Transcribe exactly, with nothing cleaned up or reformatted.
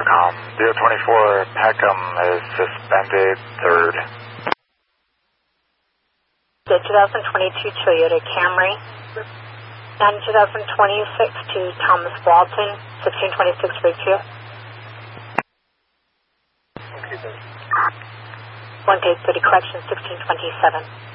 Intercom. zero twenty-four, Peckham is suspended third. The twenty twenty-two Toyota Camry. And twenty twenty-six to Thomas Walton, sixteen twenty-six Ridgeview. one Gate thirty, correction, sixteen twenty-seven.